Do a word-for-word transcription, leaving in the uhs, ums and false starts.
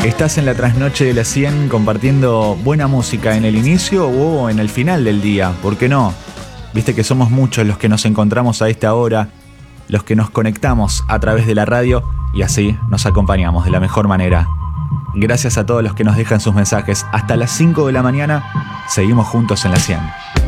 Estás en la trasnoche de la cien compartiendo buena música en el inicio o en el final del día, ¿por qué no? Viste que somos muchos los que nos encontramos a esta hora, los que nos conectamos a través de la radio y así nos acompañamos de la mejor manera. Gracias a todos los que nos dejan sus mensajes. Hasta las cinco de la mañana seguimos juntos en la cien.